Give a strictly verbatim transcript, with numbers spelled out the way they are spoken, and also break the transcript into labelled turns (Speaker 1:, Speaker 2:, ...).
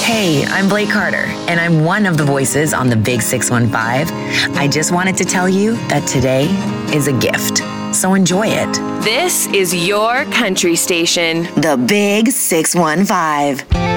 Speaker 1: Hey, I'm Blake Carter, and I'm one of the voices on the Big six one five. I just wanted to tell you that today is a gift, so enjoy it.
Speaker 2: This is your country station.
Speaker 1: The Big six one five.